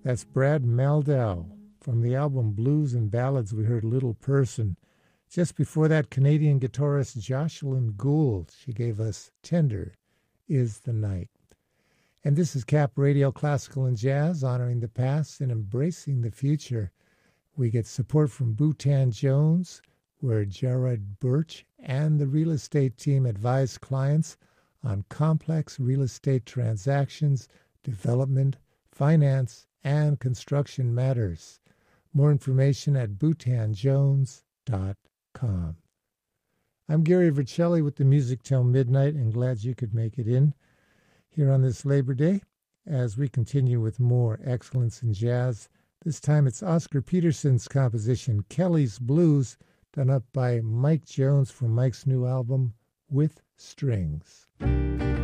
That's Brad Mehldau. From the album Blues and Ballads, we heard Little Person. Just before that, Canadian guitarist Jocelyn Gould. She gave us Tender is the Night. And this is Cap Radio Classical and Jazz, honoring the past and embracing the future. We get support from Bhutan Jones, where Jared Birch and the real estate team advise clients on complex real estate transactions, development, finance, and construction matters. More information at bhutanjones.com. I'm Gary Vercelli with the Music Till Midnight, and glad you could make it in here on this Labor Day as we continue with more excellence in jazz. This time it's Oscar Peterson's composition, Kelly's Blues, done up by Mike Jones from Mike's new album, With Strings.